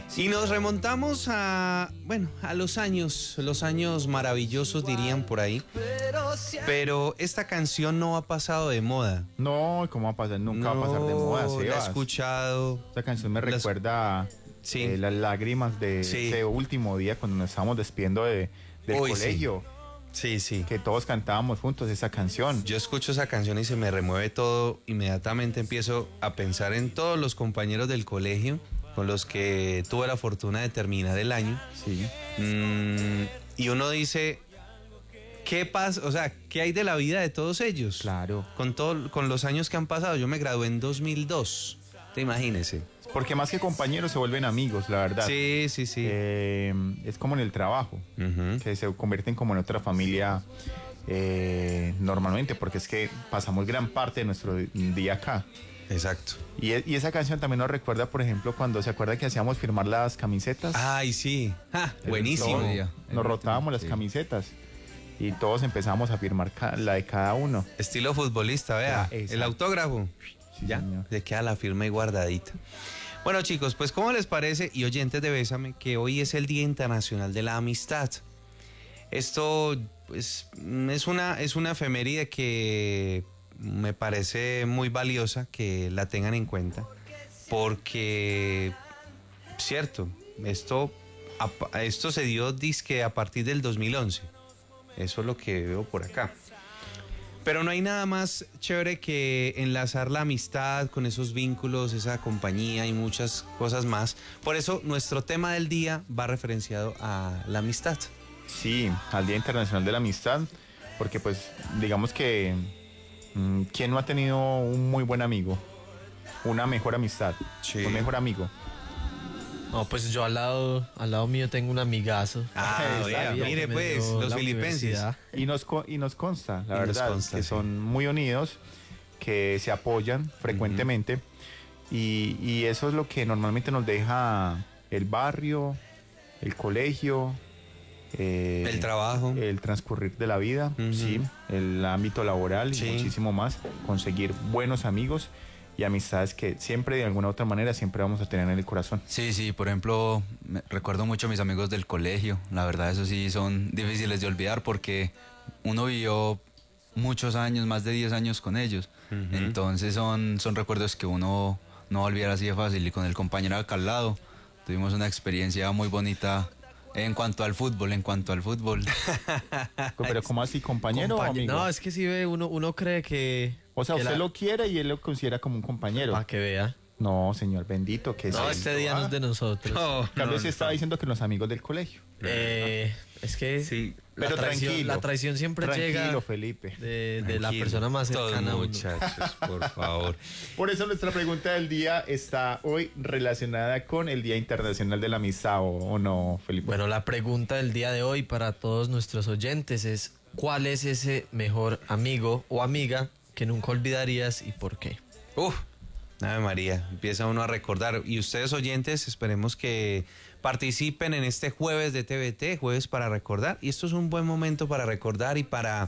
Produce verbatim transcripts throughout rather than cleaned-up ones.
Y nos remontamos a, bueno, a los años, los años maravillosos dirían por ahí. Pero esta canción no ha pasado de moda. No, ¿cómo va a pasar? Nunca no, va a pasar de moda, Sebas. La he escuchado. Esta canción me Las... recuerda sí. eh, las lágrimas de sí. ese último día cuando nos estábamos despidiendo de, del Uy, colegio. Sí, sí. Que todos cantábamos juntos esa canción. Yo escucho esa canción y se me remueve todo. Inmediatamente empiezo a pensar en todos los compañeros del colegio con los que tuve la fortuna de terminar el año. Sí. Mm, y uno dice, ¿qué pasa? O sea, ¿qué hay de la vida de todos ellos? Claro. Con, todo, con los años que han pasado. Yo me gradué en dos mil dos. Te imagínese. Porque más que compañeros se vuelven amigos, la verdad. Sí, sí, sí. Eh, es como en el trabajo, uh-huh. que se convierten como en otra familia eh, normalmente, porque es que pasamos gran parte de nuestro día acá. Exacto. Y, y esa canción también nos recuerda, por ejemplo, cuando se acuerda que hacíamos firmar las camisetas. Ay, sí. Ah, buenísimo. Día, nos rotábamos las sí. camisetas y todos empezamos a firmar la de cada uno. Estilo futbolista, vea. Ah, el autógrafo. Sí, ya, señor. le queda la firma y guardadita. Bueno, chicos, pues ¿cómo les parece? Y oyentes de Bésame, que hoy es el Día Internacional de la Amistad. Esto pues, es una, es una efeméride que me parece muy valiosa que la tengan en cuenta, porque, cierto, esto, esto se dio disque a partir del dos mil once. Eso es lo que veo por acá. Pero no hay nada más chévere que enlazar la amistad con esos vínculos, esa compañía y muchas cosas más. Por eso nuestro tema del día va referenciado a la amistad. Sí, al Día Internacional de la Amistad, porque pues digamos que mmm, ¿quién no ha tenido un muy buen amigo? Una mejor amistad, sí. Un mejor amigo. No, pues yo al lado, al lado mío tengo un amigazo. Ah, vea, mire pues, los filipenses. Y nos, y nos consta, la y verdad, consta, que sí. son muy unidos, que se apoyan frecuentemente. Uh-huh. y, y eso es lo que normalmente nos deja el barrio, el colegio, eh, el trabajo, el transcurrir de la vida, uh-huh. sí, el ámbito laboral sí. y muchísimo más. Conseguir buenos amigos y amistades que siempre de alguna u otra manera siempre vamos a tener en el corazón. Sí, sí, por ejemplo, me, recuerdo mucho a mis amigos del colegio, la verdad eso sí son difíciles de olvidar porque uno vivió muchos años, más de diez años con ellos, uh-huh. entonces son, son recuerdos que uno no va a olvidar así de fácil. Y con el compañero acá al lado tuvimos una experiencia muy bonita en cuanto al fútbol, en cuanto al fútbol. Pero ¿cómo así, compañero Compañ- o amigo? No, es que si ve, uno, uno cree que... O sea, que usted la... lo quiere y él lo considera como un compañero. Para que vea. No, señor, bendito que No, es este día no es de nosotros. No, Tal no, vez no, estaba no. diciendo que los amigos del colegio. Eh, es que sí, la pero traición, tranquilo. la traición siempre tranquilo, llega Felipe. de, de la persona más cercana a uno. Muchachos, por favor. Por eso nuestra pregunta del día está hoy relacionada con el Día Internacional de la Amistad, ¿o, o no, Felipe? Bueno, la pregunta del día de hoy para todos nuestros oyentes es: ¿cuál es ese mejor amigo o amiga que nunca olvidarías y por qué? Uf, Ave María, empieza uno a recordar. Y ustedes oyentes, esperemos que participen en este jueves de T V T, jueves para recordar. Y esto es un buen momento para recordar y para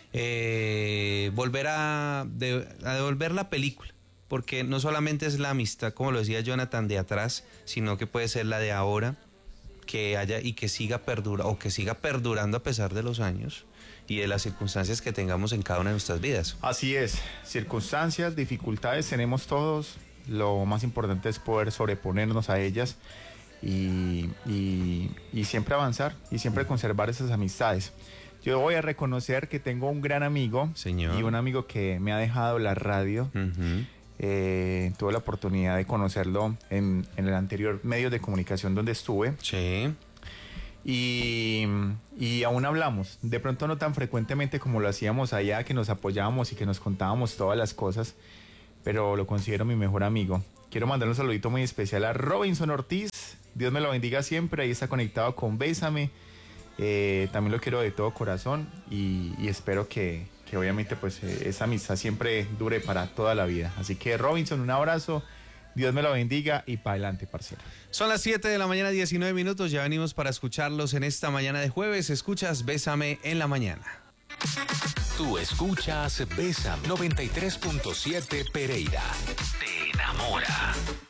eh, volver a, de, a devolver la película. Porque no solamente es la amistad, como lo decía Jonathan, de atrás, sino que puede ser la de ahora, que haya y que siga perdura, o que siga perdurando a pesar de los años y de las circunstancias que tengamos en cada una de nuestras vidas. Así es, circunstancias, dificultades tenemos todos, lo más importante es poder sobreponernos a ellas y, y, y siempre avanzar y siempre conservar esas amistades. Yo voy a reconocer que tengo un gran amigo, señor, y un amigo que me ha dejado la radio. Uh-huh. Eh, tuve la oportunidad de conocerlo en, en el anterior medio de comunicación donde estuve. Sí. Y, y aún hablamos, de pronto no tan frecuentemente como lo hacíamos allá, que nos apoyábamos y que nos contábamos todas las cosas, pero lo considero mi mejor amigo. Quiero mandar un saludito muy especial a Robinson Ortiz, Dios me lo bendiga siempre, ahí está conectado con Bésame, eh, también lo quiero de todo corazón y, y espero que, que obviamente pues eh, esa amistad siempre dure para toda la vida. Así que Robinson, un abrazo. Dios me lo bendiga y para adelante, parcero. Son las siete de la mañana, diecinueve minutos. Ya venimos para escucharlos en esta mañana de jueves. Escuchas Bésame en la mañana. Tú escuchas Bésame noventa y tres punto siete Pereira. Te enamora.